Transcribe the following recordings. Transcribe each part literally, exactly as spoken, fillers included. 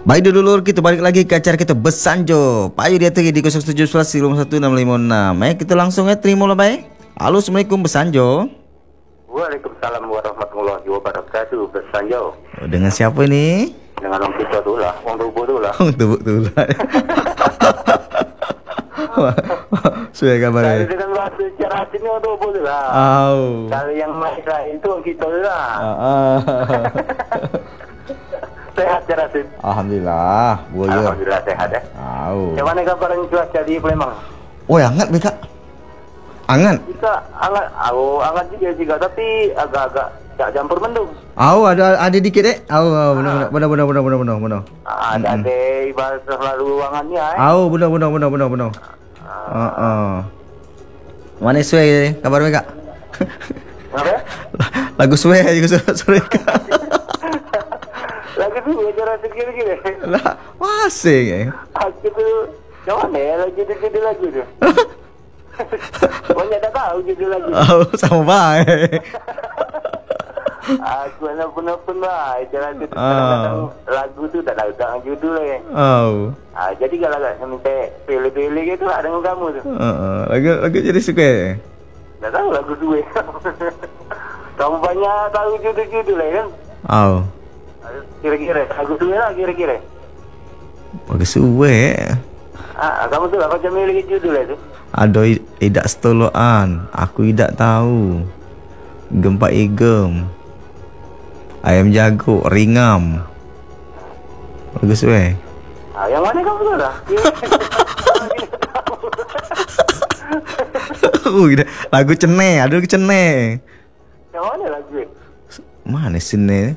Baik dulu kita balik lagi ke acara kita Besanjo. Pak Ayu dia tadi di nol tujuh satu satu satu enam lima enam. Eh kita langsung ya terima lah baik. Halo assalamualaikum Besanjo. Waalaikumsalam warahmatullahi wabarakatuh. Besanjo. Dengan siapa ini? Dengan orang kita tu lah, orang tubuh tu lah. Orang tubuh tu lah. Sudah kabarnya. Dengan bahasa cara sini orang tubuh tu lah. Oh. Kalau yang lain itu orang kita tu lah. Ah. Sehat cara sini. Alhamdulillah. Boleh. Alhamdulillah sehat ya. Oh. Macam mana kabarnya cuaca di Palembang? Oh, hangat mereka. Hangat. Kita hangat, oh hangat juga juga tapi agak-agak tak campur mendung. Oh, ada ada dikit eh. Oh, benar benar benar benar benar benar benar. Ah, ada ada ibarat selalu ruangannya eh. Oh, benar benar benar benar benar. Ah, ah. Mana suai kabar mereka? Apa? Lagu suai juga sore. Lagi tu cara sikit-sikit. Lah, masing eh. Aku tu macam mana ya lagi judul lagu tu? Banyak tak tahu judul lagu. Oh, sama baik. Aku nak pun-pun lah. Jalan tu Oh. lagu tu tak tahu tak judul lagi. Oh. Ah, jadi kalau nak minta pilih-pilih gitu lah dengan kamu tu. Uh, lagu lagu jadi suka. Eh? Tak tahu lagu dua. Kamu banyak tahu judul-judul lah kan? Oh. Kira-kira lagu dua lah kira-kira. Bagus suwe. Ah, kamu tu lah macam milih judul lah tu. Ada idak setoloan. Aku idak tahu. Gempa igem. Ayam jago ringam. Bagus suwe. Ah, yang mana kamu tu lah? Oh, lagu cene, ada lagu cene. Yang mana lagu? Mana sini?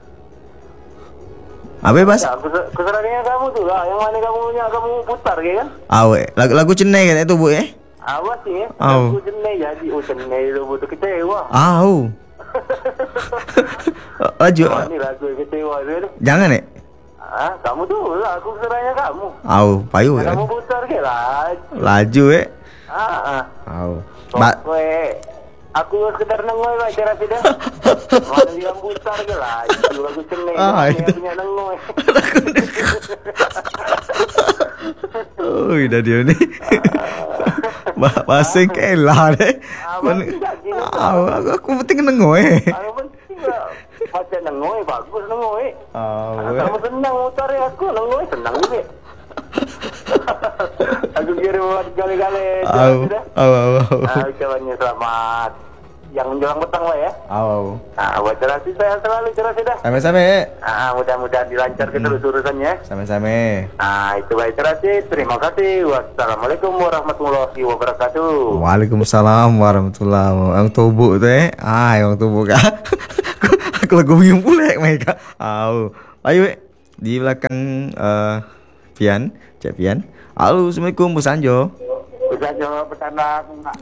Apa bas? Ya, keserangannya kamu tu lah. Yang mana kamu punya kamu putar ke kan? Awe, lagu lagu cene kan itu bu eh? Awas ni eh. Au. Lagu jenai jadi. Oh jenai tu betul kecewa. Au. Laju. Oh, ni lagu yang kecewa tu. Jangan eh. Ah, kamu tu lah. Aku keserangannya kamu. Au, payu kan? Kamu putar ke lah? Laju eh. Ah, ah. Au. Ba Pokoknya aku sekedar nengoi lah cara tidak. Mana dia putar ke lah? Itu lagu jenai. Ah, Yang itu. punya nengoi. Oh, dah dia ni. Ba Basing kelah deh. Ah, Mana? masih tak gini. Au, aku aku penting nengok eh. Aku penting lah. Macam nengoi bagus nengoi. Au. Kamu senang motor ya aku nengoi senang juga. Aku kira buat kali-kali. Au. Au, au, au. Ah, ucapannya selamat. Yang menjelang petang lah ya. Au. Ah, buat cerasi saya selalu cerasi dah. Sampai-sampai. Ah, mudah-mudahan dilancarkan terus urusannya. Sampai-sampai. Ah, itu baik cerasi. Terima kasih. Wassalamualaikum warahmatullahi wabarakatuh. Waalaikumsalam warahmatullahi wabarakatuh. Yang tubuk tu eh. Ah, yang tubuk kah? aku, aku lagu minum pulek mereka. Au. Ayo eh. Di belakang uh, Pian, Cik Pian. Halo, assalamualaikum Bu Sanjo. Bisa jawab petanda.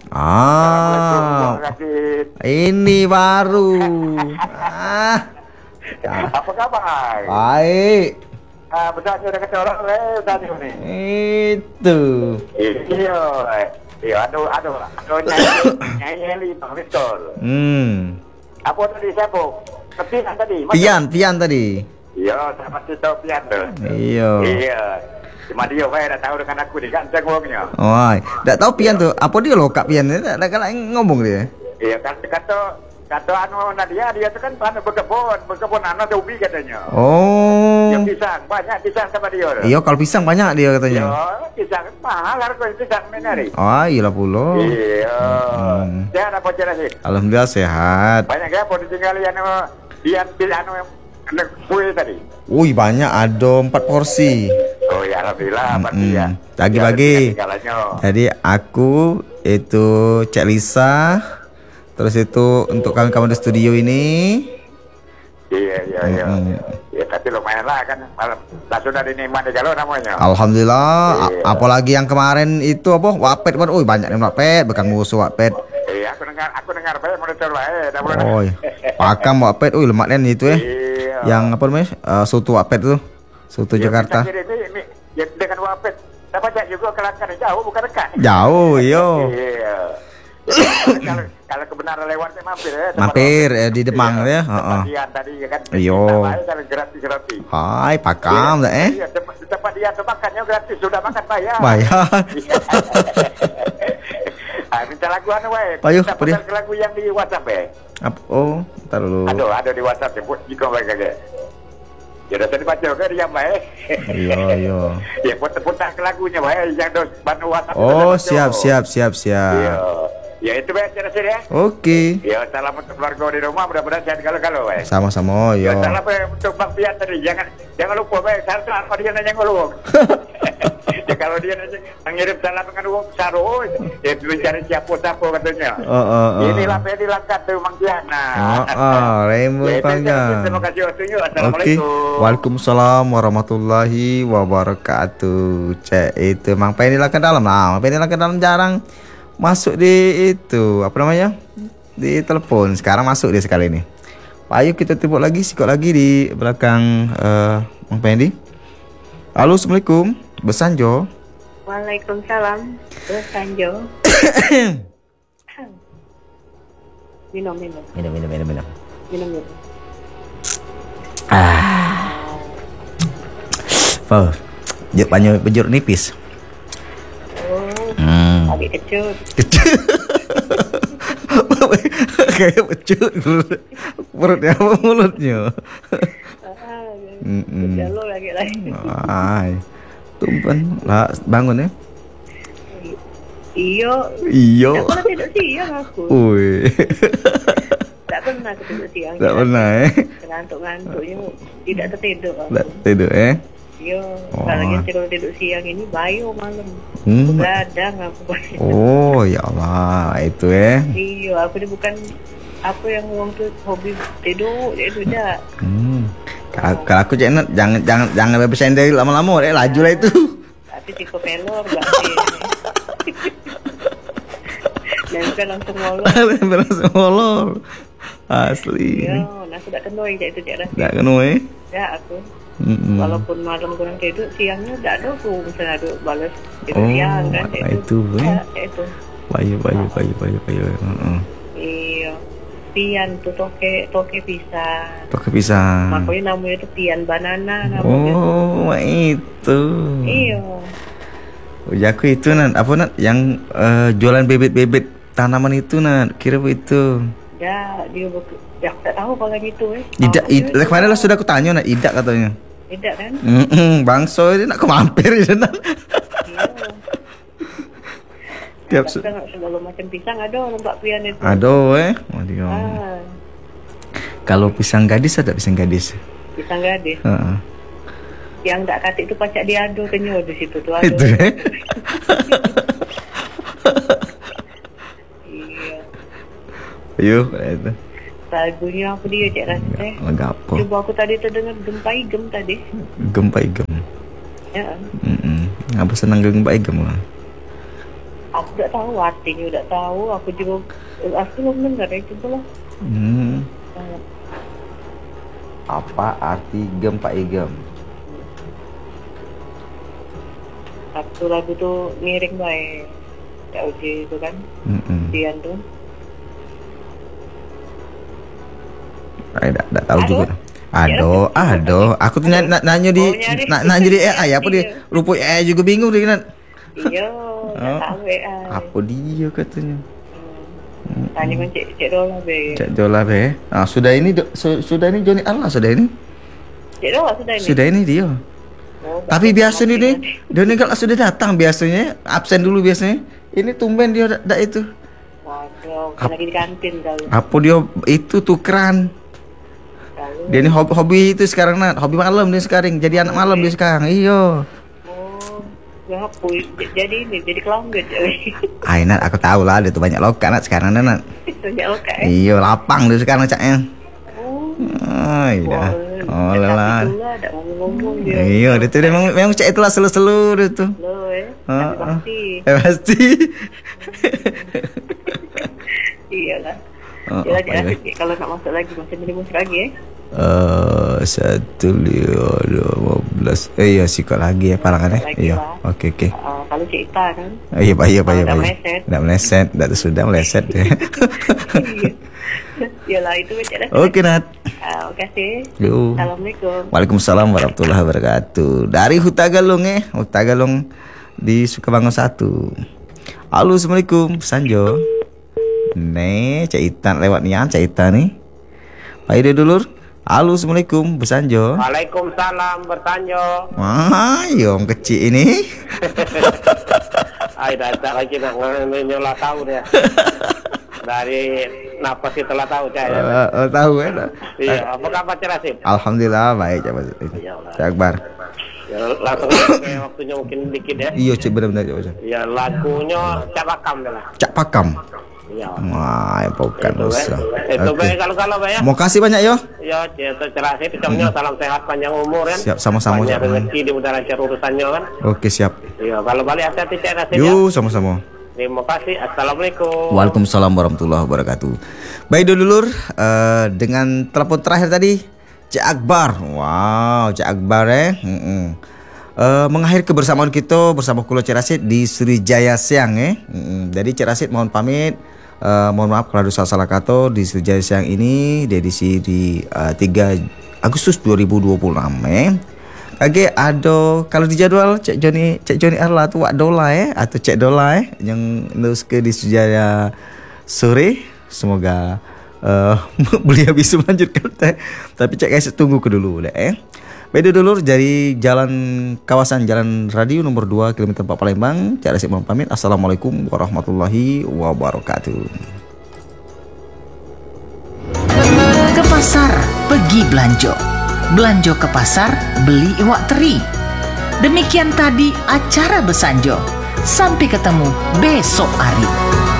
Ah. Terima kasih. Ini baru. Ah. Apa kabar? Baik. Ah, besar sudah kata orang eh tadi ni. Itu. Iya. Iya, aduh, aduh, aduh nyanyi, nyanyi Bang Victor. Hmm. Apa tadi siapa? Kepian tadi. Mana? Pian, Pian tadi. Iya, saya pasti tahu Pian tu. Iya. Iya. Cuma dia saya dah tahu dengan aku di kancing uangnya. Oi, tak tahu Pian tu. Apa dia lo Kak Pian ni? Tak tak nak ngomong dia. Iya, kata kata kata anu Nadia dia tu kan pandai berkebun, berkebun anak ubi katanya. Oh. Yang pisang, banyak pisang sama dia. Iya, kalau pisang banyak dia katanya. Iya, pisang mahal harga pisang menari. Oh, iyalah pula. Iya. Hmm. Sehat apa cara sih? Alhamdulillah sehat. Banyak ya apa ditinggali anu Dian pilih anu yang kue tadi. Wih, banyak ada empat porsi. Oh ya alhamdulillah pasti ya. Bagi-bagi. Ya, Jadi aku itu Cik Lisa. Terus itu untuk kawan-kawan di studio ini. Iya iya iya. Mm-mm. Ya tapi lumayan lah kan. Malam langsung dari nikmat kalau namanya. Alhamdulillah. Iya. A- Apalagi yang kemarin itu apa? Wapet kan. Oh, banyak yang Wapet, bukan musuh Wapet. Iya aku dengar aku dengar baik monitor baik. Dah boleh. Oh, pakam Wapet. Oh, lemak kan itu eh. Iya. Yang apa namanya? Uh, soto Wapet tuh. Soto Ya, Jakarta. bisa kira ini, ini, ya, dengan wapet. Dapat juga kelangkan jauh bukan dekat. Jauh, yo. Iya. Kalau kalau kebenaran lewat saya mampir ya. Mampir eh, di Demang iya, ya. Heeh. Dia tadi kan. Iyo. Kalau gratis-gratis. Hai, pakam dah eh. Iya, tempat, tempat dia tuh makannya gratis, sudah makan bayar. Bayar. Ah, minta lagu anu wae. Ayo, Minta apa dia? putar lagu yang di WhatsApp ya. Apa? Oh, ntar dulu. Aduh, ada di WhatsApp ya, buat jika mereka kayak. Ya udah tadi baca ke dia bae. Iya, iya. Ya putar-putar ke lagunya bae yang dos bantu WhatsApp. Oh, siap, siap, siap, siap. Iya. Ya itu bae cara sini ya. Oke. Ya salam untuk keluarga di rumah, mudah-mudahan sehat kalau-kalau bae. Sama-sama, Ya yo. salam bae untuk Bang Pian tadi. Jangan jangan lupa bae satu apa dia nanya ngulung. Ya kalau dia nanya mengirim salam dengan uang saro, ya bicara siapa-siapa katanya. Oh, oh, oh. Inilah P D Langkat tuh Mang Pian. Nah. Oh, oh, Rainbow Ya, itu panjang. saja. Terima kasih waktunya. Oke, Assalamualaikum. Waalaikumsalam warahmatullahi wabarakatuh. Cek itu Mang Penny lah ke dalam lah. Mang Penny lah ke dalam jarang masuk di itu apa namanya di telepon. Sekarang masuk dia sekali ini. Ayo kita tepuk lagi, sikot lagi di belakang uh, Mang Penny. Halo, assalamualaikum, Besanjo. Waalaikumsalam, Besanjo. minum, minum, Minum, minum, minum, minum. minum, minum. Oh, juk banyak bejur nipis. Oh, Hmm. agak kecut. Kayak pecut perutnya apa mulutnya. Ah, Mm-mm. Jalo lagi lagi. Ay, tumpen lah bangun ya. Iyo. Iyo. Tak pernah tidur siang aku. Ui. Tak pernah aku tidur siang. Tak pernah eh. Ngantuk-ngantuknya tidak tertidur aku. Tak tidur eh. Iyo. Oh. Kalau lagi kalau tidur siang ini bayo malam. Hmm. Begadang aku. Oh ya Allah, itu eh. Iyo, aku ni bukan apa yang orang tu hobi tidur itu dah. Hmm. Kalau, kalau aku jangan jangan jangan jangan bersendiri lama-lama eh laju lah itu. Tapi psikopelor berarti. Dan bukan langsung ngolong. Langsung molor. Asli. Ya, nah aku tak kenoi je itu cak dah. Tak kena eh. Ya aku. Mm-mm. Walaupun malam kurang tidur, siangnya tak ada aku misalnya ada balas tidur Oh, siang kan. ah, itu, eh. Ya, itu. Bayu bayu bayu bayu bayu. Heeh. Iya. Pian tu toke toke pisang. Pakai pisang. Makanya namanya tu pian banana namanya. Oh, itu. Iya. Oh, ya aku itu Nat, apa Nat yang eh, jualan bebet-bebet tanaman itu Nat, kira itu. Ya, dia buka, ya aku tak tahu kalau gitu eh. Idak, Tahu id, dia kemarin tu. lah sudah aku tanya Nat, Idak katanya. Tidak kan? Mm bangso ini nak aku mampir ya Nat. Iya. Tiap Tapi se- kan segala macam pisang ada lembak pian itu. Aduh eh. Waduh. Ah, Kalau pisang gadis ada pisang gadis. pisang gadis. Heeh. Yang tak katik tu pacak diadu kenyo di situ tu ada. Itu eh. Iya. Ayo, itu. Lagunya apa dia cak rasa eh. Lagu apa? Cuba aku tadi terdengar gempai gem tadi. Gempai gem. Ya. Mm Apa senang gempai gem lah. Aku tak tahu artinya, tak tahu. Aku juga aku belum dengar ya, coba lah. Hmm. Ah, Apa arti gempai gem? Satu lagu tu miring baik. Kak Uji tu kan. Mm Dian tu. Saya tak, tak tahu Aduh. juga. Aduh, aduh. Aku tuh nanya, nanya di Oh, nyari. na- nanya di A I apa dia? Iya. Rupa A I juga bingung dia kan. Iya, tak Oh. tahu eh. Apa dia katanya? Hmm. Tanya dengan cik cik Dola be. Cak Jola be. Ah, sudah ini do- su- sudah ini Joni Allah sudah ini. Cik Dola sudah ini. Sudah ini dia. Oh, Tapi tak biasa tahu nih mungkin deh. Dia ni kalau sudah datang biasanya absen dulu biasanya. Ini tumben dia dak dak itu. Waduh, kan lagi di kantin kali. Apa dia itu tukeran. Tahu. Dia ni hobi, hobi itu sekarang Nat. Hobi malam dia sekarang. Jadi anak malam dia sekarang. Iya. Oh, ya apa? Jadi ini jadi kelanggar jadi. Ay Nat, aku tahu lah dia tuh banyak loka Nat sekarang Nat. Sejak oke. Iya, lapang dia sekarang caknya. Oh. Ay dah. Oh lelah. Itulah ada ngomong-ngomong dia. Iya, dia tuh dia memang memang cak itulah selu-selu dia tuh. Lo eh. Ah, Tapi ah. pasti. Eh pasti. Iyalah. Oh, Ya, apa jadi ya? asik kalau nak masuk lagi masih minibus lagi eh. Eh satu lima belas. Eh ya sikit lagi ya parangannya. Lagi Iya. lah. Oke oke. Uh, kalau cerita kan. Oh, iya pak iya pak iya Dah pak. meleset. Dah meleset, dah sudah meleset ya. Yalah itu macam dah. Oke Nat. Uh, Terima kasih. Yo. Assalamualaikum. Waalaikumsalam warahmatullahi wabarakatuh. Dari Huta Galung eh, Huta Galung di Sukabangun satu. Halo, assalamualaikum, Sanjo. Nih, Cak Itan lewat nian, Cak Itan nih. Pak Ide dulur. Halo, assalamualaikum, Besanjo. Waalaikumsalam bertanyo. Wah, yang kecil ini. Ay, dah tak lagi nak nyolah tahu dia. Dari napas itu lah tahu saya. Uh, uh, tahu ya. Iya, apa kabar Cik Rasid? Alhamdulillah baik, Cak Cak Akbar. Ya, langsung ke waktunya mungkin dikit ya. Iya, Cik benar-benar Cak. Ya, lagunya Cak Pakam dah lah. Cak Pakam. Iya. Wah, bukan Itu usah. be. Itu be kalau-kalau be ya. Mau kasih banyak yo. Ya, Cik Rasid ucapnya salam sehat panjang umur kan. Siap, sama-sama. Banyak rezeki di udara lancar urusannya kan. Oke, siap. Iya, kalau balik hati-hati Cik Rasid ya. Yuk, sama-sama. Terima kasih. Assalamualaikum. Waalaikumsalam warahmatullahi wabarakatuh. Baik dulur, uh, dengan telepon terakhir tadi Cik Akbar. Wow, Cik Akbar eh. Mm-mm. Uh, mengakhiri kebersamaan kita bersama Kulo Cik Rasid di Sriwijaya Siang eh. Mm-mm. Jadi Cik Rasid mohon pamit. Uh, mohon maaf kalau ada salah kata di Sriwijaya Siang ini di edisi di uh, tiga Agustus dua ribu dua puluh enam eh. Oke, ada kalau di jadwal Cik Joni Cik Joni Arla tu Wak Dola eh atau Cik Dola eh yang terus ke di Sriwijaya sore. Semoga uh, beliau bisa melanjutkan teh. Tapi Cik guys tunggu ke dulu deh eh. Beda dulu dari jalan kawasan Jalan Radio nomor dua kilometer empat Palembang. Cik Rasid mohon pamit. Assalamualaikum warahmatullahi wabarakatuh. Ke pasar pergi belanja. Belanja ke pasar, beli iwak teri. Demikian tadi acara Besanjo. Sampai ketemu besok hari.